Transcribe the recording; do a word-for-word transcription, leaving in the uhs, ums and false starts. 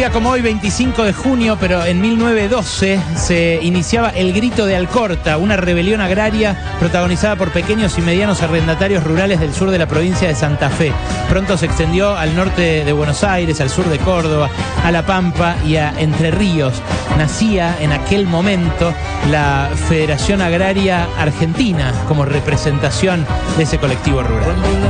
día como hoy, veinticinco de junio, pero en mil novecientos doce, se iniciaba el Grito de Alcorta, una rebelión agraria protagonizada por pequeños y medianos arrendatarios rurales del sur de la provincia de Santa Fe. Pronto se extendió al norte de Buenos Aires, al sur de Córdoba, a La Pampa y a Entre Ríos. Nacía en aquel momento la Federación Agraria Argentina como representación de ese colectivo rural.